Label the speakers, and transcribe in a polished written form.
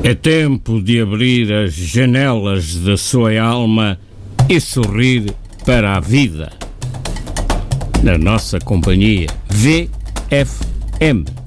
Speaker 1: É tempo de abrir as janelas da sua alma e sorrir para a vida. Na nossa companhia VFM.